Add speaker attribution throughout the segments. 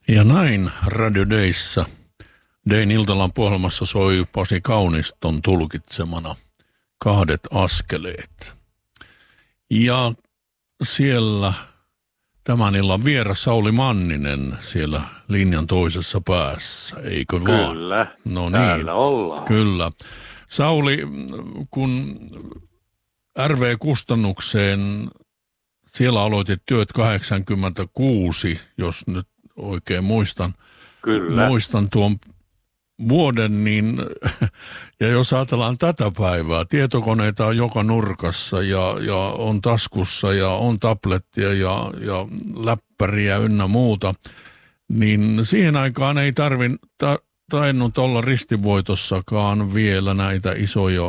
Speaker 1: Ja näin Radio Dayssä Dayn iltalan puhelmassa soi Pasi Kauniston tulkitsemana Kahdet askeleet. Ja siellä tämän illan vieras Sauli Manninen siellä linjan toisessa päässä, eikö vaan?
Speaker 2: Kyllä,
Speaker 1: No
Speaker 2: täällä
Speaker 1: niin,
Speaker 2: ollaan.
Speaker 1: kyllä. Sauli, kun RV-kustannukseen siellä aloitit työt 86, jos nyt oikein muistan.
Speaker 2: Kyllä.
Speaker 1: Muistan tuon vuoden, niin, ja jos ajatellaan tätä päivää, tietokoneita on joka nurkassa ja on taskussa ja on tablettia ja läppäriä ynnä muuta, niin siihen aikaan ei tainnut olla ristivoitossakaan vielä näitä isoja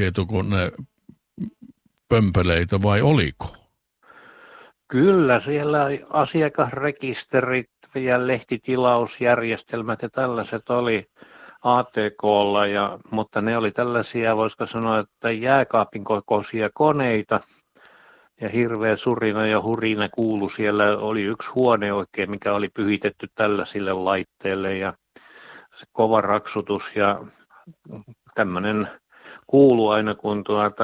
Speaker 1: tietokonepömpeleitä, vai oliko?
Speaker 2: Kyllä, siellä asiakasrekisterit ja lehtitilausjärjestelmät ja tällaiset oli ATK:lla, mutta ne oli tällaisia, voisiko sanoa, että jääkaapin kokoisia koneita ja hirveä surina ja hurina kuului. Siellä oli yksi huone oikein, mikä oli pyhitetty tällaisille laitteille ja se kova raksutus ja tämmöinen kuulu aina, kun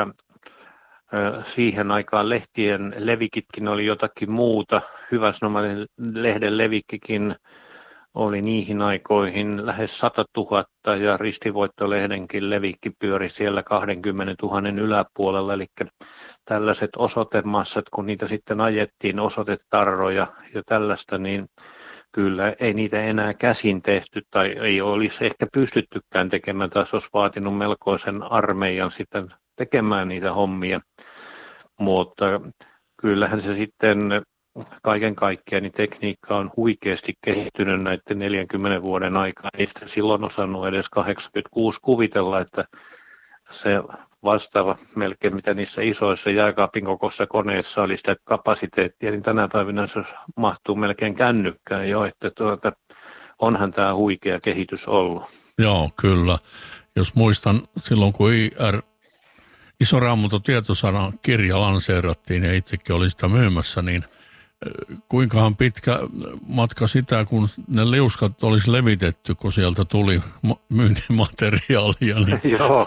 Speaker 2: siihen aikaan lehtien levikitkin oli jotakin muuta. Hyväsnomainen lehden levikkikin oli niihin aikoihin lähes 100 000 ja Ristivoitto-lehdenkin levikki pyöri siellä 20 000 yläpuolella. Eli tällaiset osoitemassat, kun niitä sitten ajettiin, osoitetarroja ja tällaista, niin kyllä ei niitä enää käsin tehty tai ei olisi ehkä pystyttykään tekemään, taas olisi vaatinut melkoisen armeijan sitten tekemään niitä hommia, mutta kyllähän se sitten kaiken kaikkiaan niin tekniikka on huikeasti kehittynyt näiden 40 vuoden aikana. Ei sitä silloin osannut edes 86 kuvitella, että se vastaava melkein mitä niissä isoissa jääkaapin kokoisissa koneissa oli sitä kapasiteettia, niin tänä päivänä se mahtuu melkein kännykkään jo, että onhan tämä huikea kehitys ollut.
Speaker 1: Joo, kyllä. Jos muistan silloin, kun Iso Raamatun tietosanan kirja lanseerattiin ja itsekin oli sitä myymässä, niin kuinkahan pitkä matka sitä, kun ne liuskat olisi levitetty, kun sieltä tuli myyntimateriaalia, niin
Speaker 2: Joo.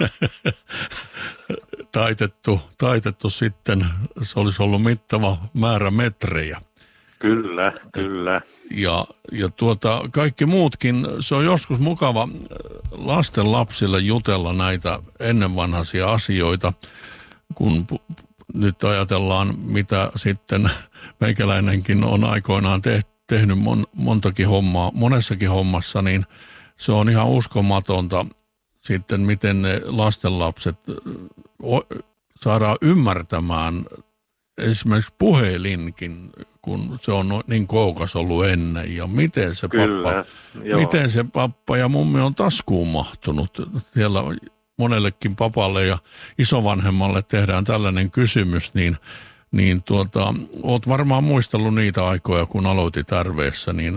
Speaker 1: taitettu sitten, se olisi ollut mittava määrä metrejä.
Speaker 2: Kyllä, kyllä.
Speaker 1: Ja kaikki muutkin, se on joskus mukava lasten lapsille jutella näitä ennenvanhaisia asioita, kun nyt ajatellaan, mitä sitten meikäläinenkin on aikoinaan tehnyt montakin hommaa, monessakin hommassa, niin se on ihan uskomatonta sitten, miten ne lastenlapset saadaan ymmärtämään esimerkiksi puhelinkin, kun se on niin koukas ollut ennen, ja miten se pappa ja mummi on taskuun mahtunut. Siellä monellekin papalle ja isovanhemmalle tehdään tällainen kysymys, niin oot varmaan muistellut niitä aikoja, kun aloitit RV:ssä, niin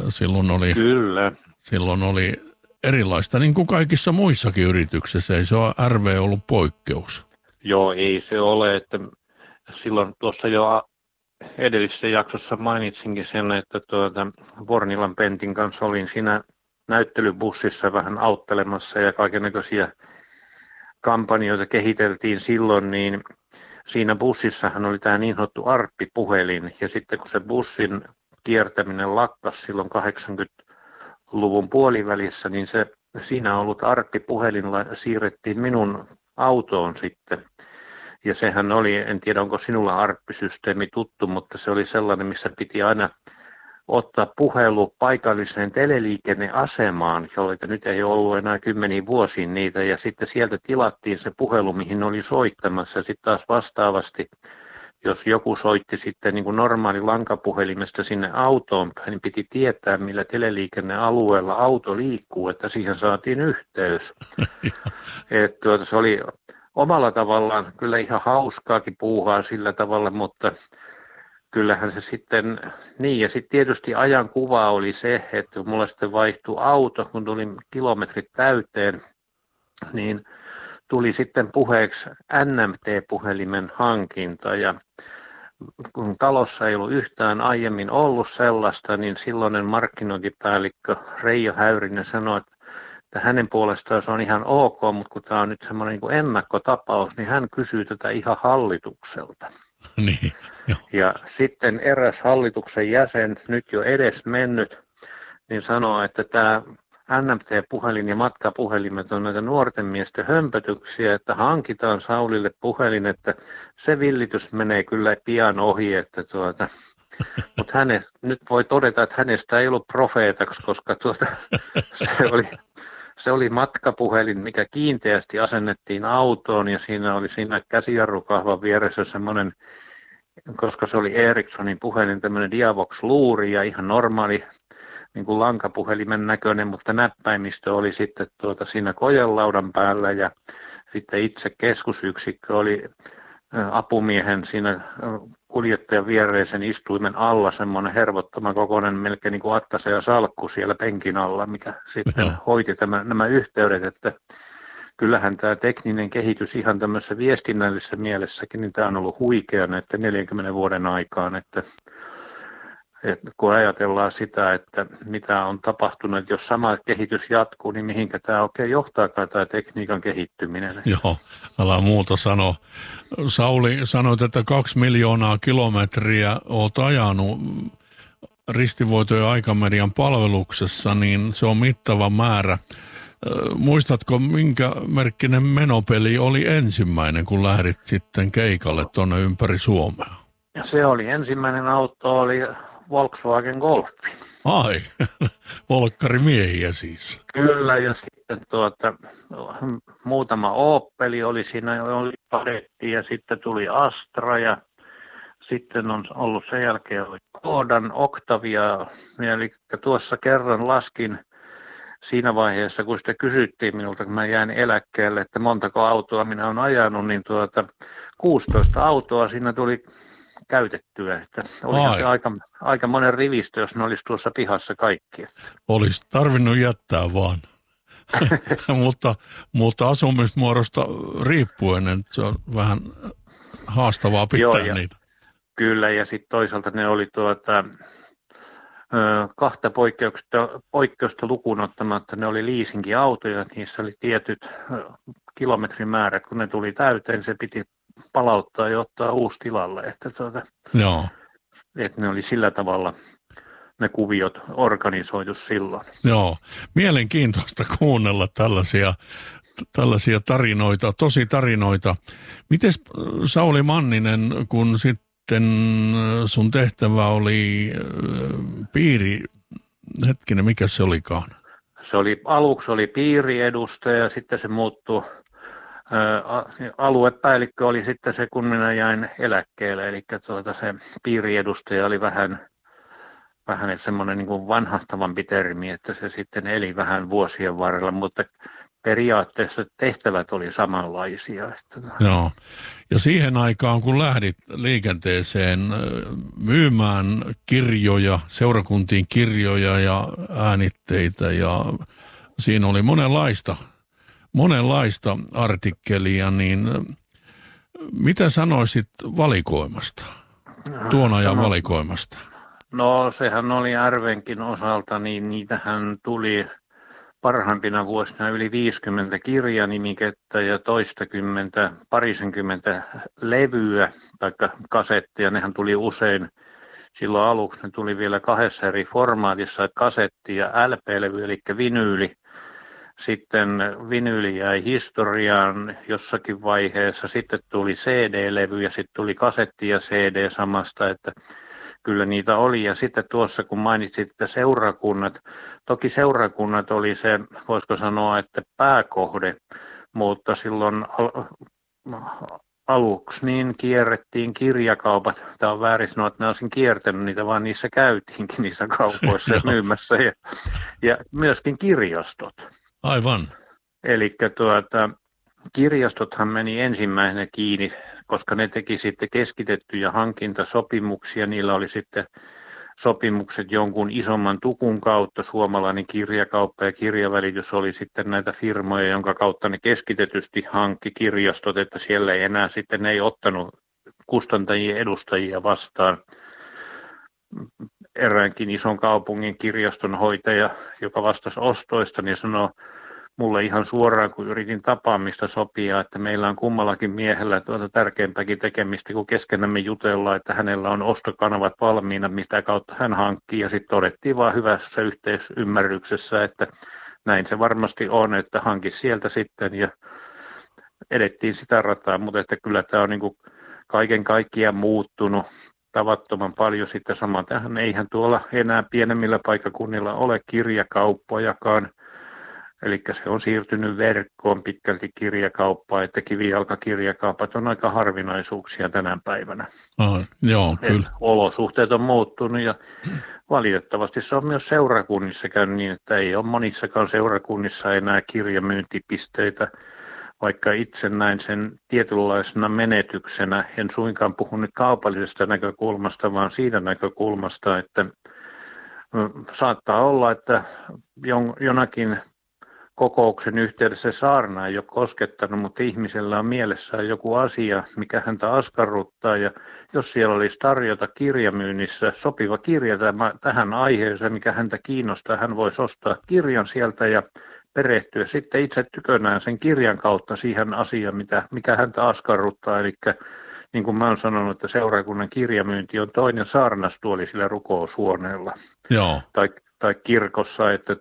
Speaker 1: silloin oli erilaista, niin kuin kaikissa muissakin yrityksissä, ei se ole RV ollut poikkeus.
Speaker 2: Joo, ei se ole, että silloin tuossa jo edellisessä jaksossa mainitsinkin sen, että Vornilan Pentin kanssa olin siinä näyttelybussissa vähän auttelemassa ja kaikennäköisiä kampanjoita kehiteltiin silloin, niin siinä bussissahan oli tämä niin sanottu ARPPI-puhelin, ja sitten kun se bussin kiertäminen lakkasi silloin 80-luvun puolivälissä, niin siinä ollut ARPPI-puhelin siirrettiin minun autoon sitten. Ja sehän oli, en tiedä onko sinulla ARPPI-systeemi tuttu, mutta se oli sellainen, missä piti aina ottaa puhelu paikalliseen teleliikenneasemaan, joita nyt ei ollut enää 10 vuosiin niitä, ja sitten sieltä tilattiin se puhelu, mihin oli soittamassa, ja sitten taas vastaavasti, jos joku soitti sitten niin kuin normaali lankapuhelimesta sinne autoon päin, niin piti tietää, millä teleliikennealueella auto liikkuu, että siihen saatiin yhteys. Että se oli omalla tavallaan kyllä ihan hauskaakin puuhaa sillä tavalla, mutta kyllähän se sitten, niin ja sitten tietysti ajan kuva oli se, että kun mulla sitten vaihtui auto, kun tuli kilometrit täyteen, niin tuli sitten puheeksi NMT-puhelimen hankinta ja kun talossa ei ollut yhtään aiemmin ollut sellaista, niin silloinen markkinointipäällikkö Reijo Häyrinen sanoi, että hänen puolestaan se on ihan ok, mutta kun tämä on nyt semmoinen niin kuin ennakkotapaus, niin hän kysyy tätä ihan hallitukselta.
Speaker 1: Niin, jo.
Speaker 2: Ja sitten eräs hallituksen jäsen, nyt jo edes mennyt, niin sanoo, että tämä NMT-puhelin ja matkapuhelimet on näitä nuorten miesten hömpötyksiä, että hankitaan Saulille puhelin, että se villitys menee kyllä pian ohi, että mutta nyt voi todeta, että hänestä ei ollut profeetaksi, koska se oli matkapuhelin, mikä kiinteästi asennettiin autoon ja siinä käsijarrukahvan vieressä semmoinen, koska se oli Ericssonin puhelin, tämmöinen Diavox-luuri ja ihan normaali niin kuin lankapuhelimen näköinen, mutta näppäimistö oli sitten siinä kojelaudan päällä ja sitten itse keskusyksikkö oli apumiehen siinä kuljettajan viereisen istuimen alla semmoinen hervottoman kokoinen melkein niin kuin attase ja salkku siellä penkin alla, mikä sitten hoiti nämä yhteydet, että kyllähän tämä tekninen kehitys ihan tämmöisessä viestinnällisessä mielessäkin, niin tämä on ollut huikea näiden 40 vuoden aikaan, että kun ajatellaan sitä, että mitä on tapahtunut, että jos sama kehitys jatkuu, niin mihinkä tämä oikein johtaakaan tämä tekniikan kehittyminen.
Speaker 1: Joo, älä muuta sano. Sauli, sanoit, että 2 miljoonaa kilometriä olet ajanut ristivoitojen aikamedian palveluksessa, niin se on mittava määrä. Muistatko, minkä merkkinen menopeli oli ensimmäinen, kun lähdit sitten keikalle tuonne ympäri Suomea?
Speaker 2: Se oli ensimmäinen auto, oli Volkswagen Golfi.
Speaker 1: Ai, volkkarimiehiä siis.
Speaker 2: Kyllä, ja sitten muutama Opeli oli siinä, oli Padetti, ja sitten tuli Astra, ja sitten on ollut sen jälkeen oli Kodan Octavia, eli tuossa kerran laskin siinä vaiheessa, kun sitä kysyttiin minulta, kun mä jäin eläkkeelle, että montako autoa minä olen ajanut, niin 16 autoa siinä tuli käytettyä, että oli se aika monen rivistö, jos ne olisi tuossa pihassa kaikki. Että.
Speaker 1: Olisi tarvinnut jättää vaan, mutta asumismuodosta riippuen, että se on vähän haastavaa pitää niitä.
Speaker 2: Kyllä, ja sitten toisaalta ne oli kahta poikkeusta lukuun ottamatta, ne oli leasing-autoja, niissä oli tietyt kilometrimäärät, kun ne tuli täyteen, se piti palauttaa ja ottaa uusi tilalle, että ne oli sillä tavalla ne kuviot organisoitu silloin.
Speaker 1: Joo, mielenkiintoista kuunnella tällaisia tarinoita, tosi tarinoita. Mites Sauli Manninen, kun sitten sun tehtävä oli mikä se olikaan?
Speaker 2: Aluksi oli piiriedustaja ja sitten se muuttui. Aluepäällikkö oli sitten se, kun minä jäin eläkkeelle, eli se piiriedustaja oli vähän semmoinen niin kuin vanhahtavampi termi, että se sitten eli vähän vuosien varrella, mutta periaatteessa tehtävät oli samanlaisia.
Speaker 1: Joo, ja siihen aikaan, kun lähdit liikenteeseen myymään kirjoja, seurakuntiin kirjoja ja äänitteitä, ja siinä oli monenlaista artikkelia, niin mitä sanoisit valikoimasta, tuon ajan valikoimasta?
Speaker 2: No sehän oli Järvenkin osalta, niin niitähän tuli parhaimpina vuosina yli 50 kirjanimikettä ja parisenkymmentä levyä tai kasettia. Nehän tuli usein, silloin aluksi ne tuli vielä 2 eri formaatissa, että kasetti ja LP-levy, eli vinyyli. Sitten vinyyli jäi historiaan jossakin vaiheessa, sitten tuli CD-levy ja sitten tuli kasetti ja CD samasta, että kyllä niitä oli. Ja sitten tuossa kun mainitsit, että seurakunnat, toki seurakunnat oli se, voisiko sanoa, että pääkohde, mutta silloin aluksi niin kierrettiin kirjakaupat. Tämä on väärin sanoa, että mä olisin kiertänyt niitä, vaan niissä käytiinkin niissä kaupoissa myymässä ja myöskin kirjastot.
Speaker 1: Aivan.
Speaker 2: Eli kirjastothan meni ensimmäisenä kiinni, koska ne teki sitten keskitettyjä hankintasopimuksia. Niillä oli sitten sopimukset jonkun isomman tukun kautta. Suomalainen kirjakauppa ja kirjavälitys oli sitten näitä firmoja, jonka kautta ne keskitetysti hankki kirjastot, että siellä ei enää sitten ne ei ottanut kustantajien edustajia vastaan. Eräänkin ison kaupungin kirjastonhoitaja, joka vastasi ostoista, niin sanoi mulle ihan suoraan, kun yritin tapaamista sopia, että meillä on kummallakin miehellä tärkeämpääkin tekemistä, kun keskenämme jutellaan, että hänellä on ostokanavat valmiina, mitä kautta hän hankkii, ja sitten todettiin vaan hyvässä yhteisymmärryksessä, että näin se varmasti on, että hanki sieltä sitten, ja edettiin sitä rataa, mutta että kyllä tämä on niin kuin kaiken kaikkiaan muuttunut tavattoman paljon sitten samaan. Tähän eihän tuolla enää pienemmillä paikkakunnilla ole kirjakauppojakaan, eli se on siirtynyt verkkoon pitkälti kirjakauppaa, että kivijalkakirjakaupat on aika harvinaisuuksia tänä päivänä.
Speaker 1: Joo, kyllä.
Speaker 2: Olosuhteet on muuttunut ja valitettavasti se on myös seurakunnissa käynyt niin, että ei ole monissakaan seurakunnissa enää kirjamyyntipisteitä, vaikka itse näin sen tietynlaisena menetyksenä. En suinkaan puhu nyt kaupallisesta näkökulmasta, vaan siitä näkökulmasta, että saattaa olla, että jonakin kokouksen yhteydessä saarna ei ole koskettanut, mutta ihmisellä on mielessään joku asia, mikä häntä askarruttaa, ja jos siellä olisi tarjota kirjamyynnissä sopiva kirja tähän aiheeseen, mikä häntä kiinnostaa, hän voisi ostaa kirjan sieltä ja perehtyä sitten itse tykönään sen kirjan kautta siihen asiaan, mikä häntä askarruttaa, eli niin kuin mä olen sanonut, että seurakunnan kirjamyynti on toinen saarnastuoli sillä rukoushuoneella.
Speaker 1: Joo.
Speaker 2: Tai kirkossa, että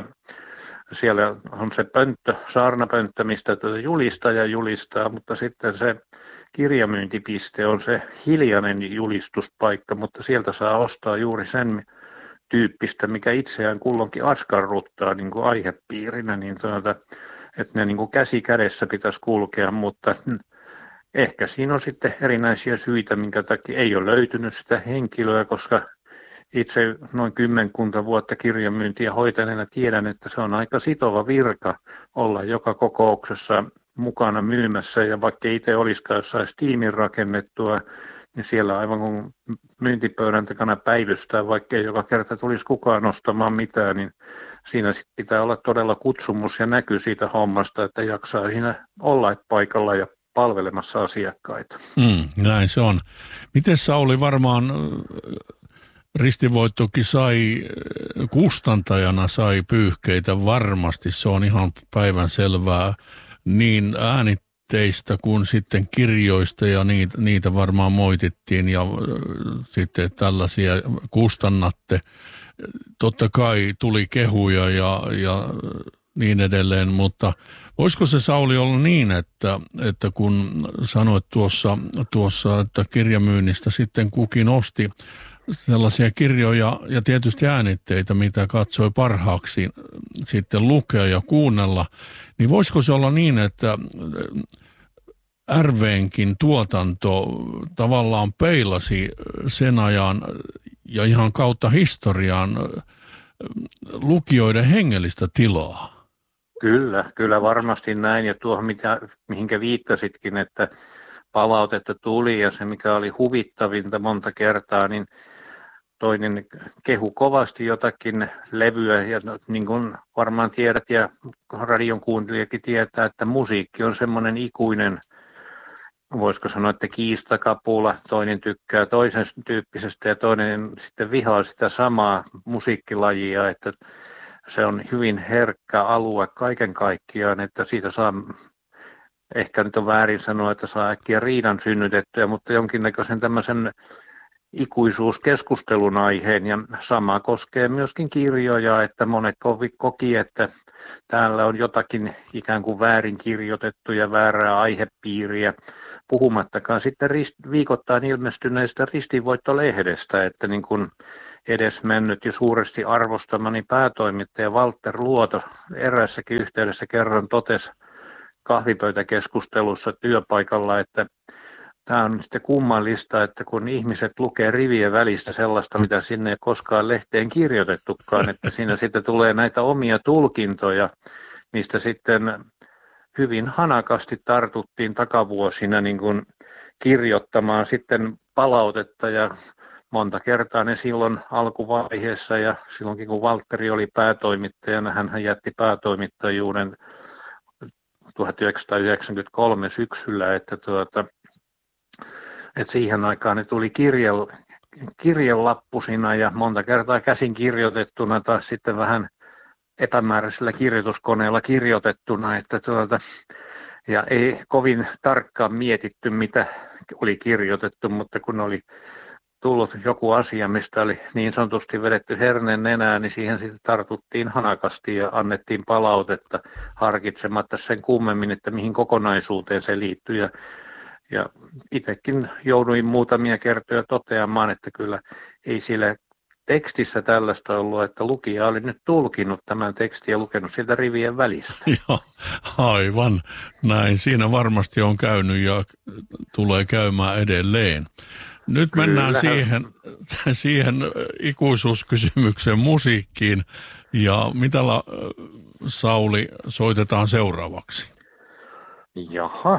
Speaker 2: siellä on se saarnapönttö, mistä julistaja julistaa, mutta sitten se kirjamyyntipiste on se hiljainen julistuspaikka, mutta sieltä saa ostaa juuri sen tyyppistä, mikä itseään kulloinkin askarruttaa niin kuin aihepiirinä, niin että ne niin kuin käsi kädessä pitäisi kulkea, mutta ehkä siinä on sitten erinäisiä syitä, minkä takia ei ole löytynyt sitä henkilöä, koska itse noin 10 vuotta kirjamyyntiä hoitaneena tiedän, että se on aika sitova virka olla joka kokouksessa mukana myymässä, ja vaikka itse olisikaan jossain tiimin rakennettua, niin siellä aivan kun myyntipöydän takana päivystää, vaikka ei joka kerta tulisi kukaan ostamaan mitään, niin siinä pitää olla todella kutsumus ja näky siitä hommasta, että jaksaa siinä olla paikalla ja palvelemassa asiakkaita.
Speaker 1: Näin se on. Miten Sauli, varmaan Ristivoittokin kustantajana sai pyyhkeitä varmasti, se on ihan päivänselvää, niin äänitteistä kuin sitten kirjoista, ja niitä varmaan moitittiin, ja sitten tällaisia kustannatte. Totta kai tuli kehuja ja niin edelleen, mutta voisiko se, Sauli, olla niin, että kun sanoit tuossa, että kirjamyynnistä sitten kukin osti sellaisia kirjoja ja tietysti äänitteitä, mitä katsoi parhaaksi sitten lukea ja kuunnella, niin voisiko se olla niin, että RV:nkin tuotanto tavallaan peilasi sen ajan ja ihan kautta historiaan lukijoiden hengellistä tilaa?
Speaker 2: Kyllä varmasti näin, ja tuohon mihinkä viittasitkin, että palautetta tuli, ja se mikä oli huvittavinta monta kertaa, niin toinen kehu kovasti jotakin levyä, ja niin kuin varmaan tiedät ja radion kuuntelijakin tietää, että musiikki on semmoinen ikuinen, voisiko sanoa, että kiistakapula, toinen tykkää toisen tyyppisestä ja toinen sitten vihaa sitä samaa musiikkilajia, että se on hyvin herkkä alue kaiken kaikkiaan, että siitä saa, ehkä nyt on väärin sanoa, että saa äkkiä riidan synnytettyä, mutta jonkinnäköisen tämmöisen ikuisuuskeskustelun aiheen, ja sama koskee myöskin kirjoja, että monet koki, että täällä on jotakin ikään kuin väärin kirjoitettu ja väärää aihepiiriä, puhumattakaan sitten viikoittain ilmestyneestä Ristinvoitto-lehdestä, että niin kuin edesmennyt ja suuresti arvostamani päätoimittaja Walter Luoto eräässäkin yhteydessä kerran totesi kahvipöytäkeskustelussa työpaikalla, että tämä on sitten kummallista, että kun ihmiset lukee rivien välistä sellaista, mitä sinne ei koskaan lehteen kirjoitettukaan, että siinä sitten tulee näitä omia tulkintoja, mistä sitten hyvin hanakasti tartuttiin takavuosina niin kuin kirjoittamaan sitten palautetta, ja monta kertaa ne silloin alkuvaiheessa ja silloinkin kun Valtteri oli päätoimittajana, hän jätti päätoimittajuuden 1993 syksyllä, että että siihen aikaan ne tuli kirjelappusina ja monta kertaa käsin kirjoitettuna tai sitten vähän epämääräisellä kirjoituskoneella kirjoitettuna, ja ei kovin tarkkaan mietitty, mitä oli kirjoitettu, mutta kun oli tullut joku asia, mistä oli niin sanotusti vedetty herneen nenään, niin siihen sitten tartuttiin hanakasti ja annettiin palautetta harkitsematta sen kummemmin, että mihin kokonaisuuteen se liittyy. Ja itsekin jouduin muutamia kertoja toteamaan, että kyllä ei siellä tekstissä tällaista ollut, että lukija oli nyt tulkinut tämän tekstin ja lukenut sieltä rivien välistä.
Speaker 1: Joo, aivan näin. Siinä varmasti on käynyt ja tulee käymään edelleen. Nyt mennään siihen ikuisuuskysymykseen, musiikkiin. Ja mitä Sauli soitetaan seuraavaksi?
Speaker 2: Jaha.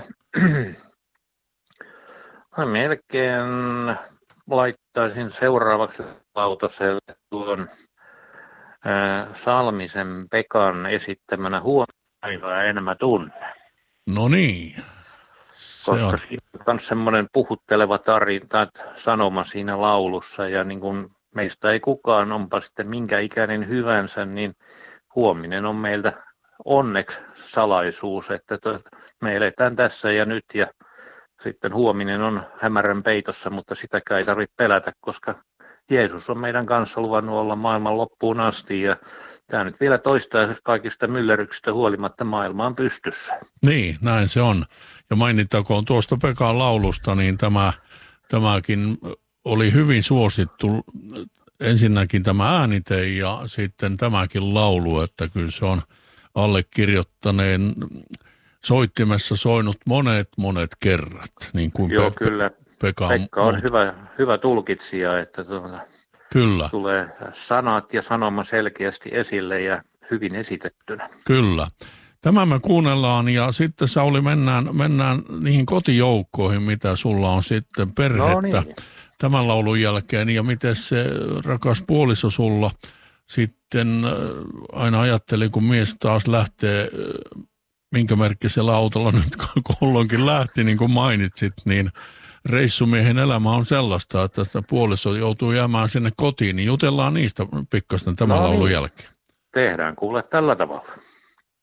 Speaker 2: Melkein laittaisin seuraavaksi lautaselle tuon Salmisen Pekan esittämänä Huomenpäivää en mä tunne.
Speaker 1: No niin.
Speaker 2: Koska siinä on myös semmoinen puhutteleva tarina, sanoma siinä laulussa, ja niin kuin meistä ei kukaan, onpa sitten minkä ikäinen hyvänsä, niin huominen on meiltä onneksi salaisuus, että me eletään tässä ja nyt, ja sitten huominen on hämärän peitossa, mutta sitäkään ei tarvitse pelätä, koska Jeesus on meidän kanssa luvannut olla maailman loppuun asti, ja tämä nyt vielä toistaiseksi kaikista myllerryksistä huolimatta maailma on pystyssä.
Speaker 1: Niin, näin se on. Ja mainittakoon tuosta Pekan laulusta, niin tämäkin oli hyvin suosittu. Ensinnäkin tämä äänite ja sitten tämäkin laulu, että kyllä se on allekirjoittaneen soittimessa soinut monet kerrat. Niin kuin
Speaker 2: joo, kyllä. Pekka on hyvä tulkitsija, että
Speaker 1: kyllä.
Speaker 2: Tulee sanat ja sanoma selkeästi esille ja hyvin esitettynä.
Speaker 1: Kyllä. Tämä me kuunnellaan ja sitten Sauli mennään niihin kotijoukkoihin, mitä sulla on sitten perhettä
Speaker 2: niin.
Speaker 1: Tämän laulun jälkeen. Ja miten se rakas puoliso sulla sitten aina ajatteli, kun mies taas lähtee, minkä merkkisellä autolla nyt kulloinkin lähti, niin kuin mainitsit, niin reissumiehen elämä on sellaista, että puoliso joutuu jäämään sinne kotiin, niin jutellaan niistä pikkasen tämän laulun jälkeen.
Speaker 2: Tehdään kuule tällä tavalla.